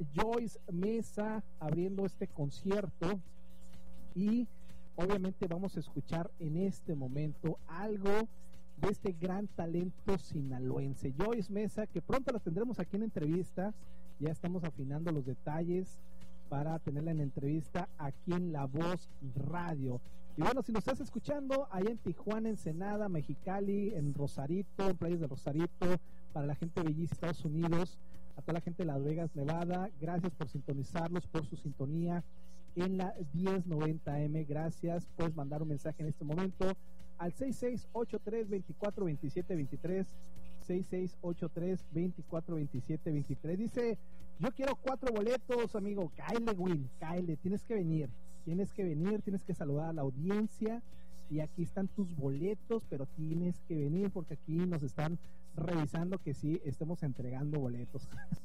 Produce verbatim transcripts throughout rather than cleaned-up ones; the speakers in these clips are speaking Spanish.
Joyce Mesa abriendo este concierto y obviamente vamos a escuchar en este momento algo de este gran talento sinaloense, Joyce Mesa, que pronto la tendremos aquí en entrevista. Ya estamos afinando los detalles para tenerla en entrevista aquí en La Voz Radio. Y bueno, si nos estás escuchando allá en Tijuana, Ensenada, Mexicali, en Rosarito, en playas de Rosarito, para la gente de Belice, Estados Unidos, a toda la gente de Las Vegas, Nevada, gracias por sintonizarlos, por su sintonía en la diez noventa A M. Gracias. Puedes mandar un mensaje en este momento al seis seis ocho tres, veinticuatro veintisiete veintitrés, seis seis ocho tres, veinticuatro veintisiete veintitrés. Dice: yo quiero cuatro boletos, amigo. Cáele, Will, cáele, tienes que venir, tienes que venir, tienes que saludar a la audiencia. Y aquí están tus boletos, pero tienes que venir porque aquí nos están revisando que sí estemos entregando boletos.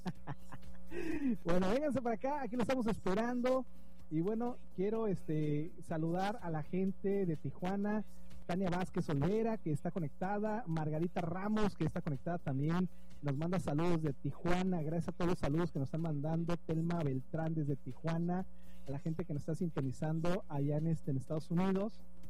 Bueno, vénganse para acá, aquí lo estamos esperando. Y bueno, quiero este saludar a la gente de Tijuana, Tania Vázquez Olvera, que está conectada, Margarita Ramos, que está conectada también, nos manda saludos de Tijuana. Gracias a todos los saludos que nos están mandando. Telma Beltrán desde Tijuana, a la gente que nos está sintonizando allá en, este, en Estados Unidos.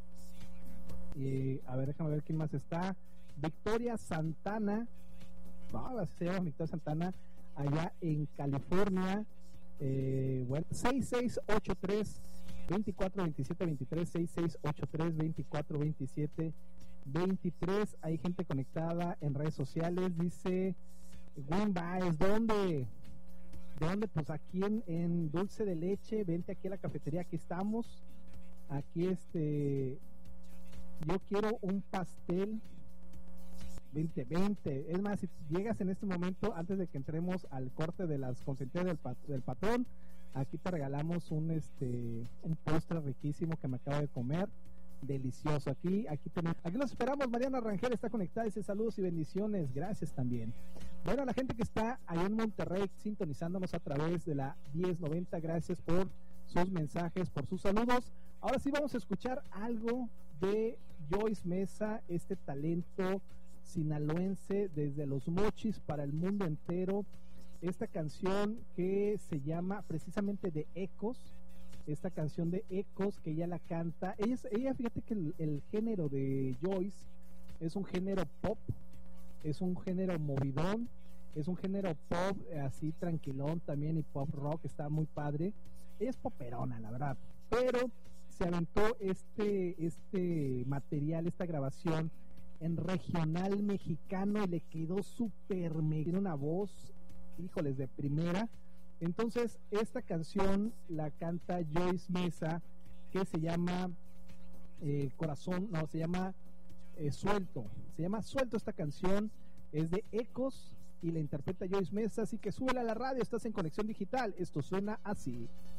Eh, a ver, déjame ver quién más está. Victoria Santana, no, así se llama Victoria Santana, allá en California. Eh, bueno, seis seis ocho tres, veinticuatro veintisiete veintitrés, seis seis ocho tres, veinticuatro veintisiete veintitrés. Hay gente conectada en redes sociales. Dice Win Baez, ¿dónde? ¿Dónde? Pues aquí en, en Dulce de Leche. Vente aquí a la cafetería, aquí estamos. Aquí este yo quiero un pastel. Vente, vente. Es más, si llegas en este momento, antes de que entremos al corte de las consentidas del, pat del patrón, aquí te regalamos un este un postre riquísimo que me acabo de comer, delicioso. Aquí, aquí tenemos, aquí los esperamos. Mariana Rangel está conectada, dice saludos y bendiciones, gracias también. Bueno, a la gente que está allá en Monterrey sintonizándonos a través de la diez noventa, gracias por sus mensajes, por sus saludos. Ahora sí vamos a escuchar algo de Joyce Mesa, este talento sinaloense desde Los Mochis para el mundo entero. Esta canción que se llama precisamente de Ecos, esta canción de Ecos que ella la canta. Ella, ella fíjate que el, el género de Joyce es un género pop, es un género movidón, es un género pop así tranquilón también, y pop rock, está muy padre. Ella es poperona, la verdad, pero se aventó este, este material, esta grabación en regional mexicano y le quedó súper, me tiene una voz, híjoles, de primera. Entonces esta canción la canta Joyce Mesa, que se llama eh, Corazón, no, se llama eh, Suelto, se llama Suelto esta canción, es de Ecos y la interpreta Joyce Mesa, así que súbela a la radio, estás en Conexión Digital, esto suena así.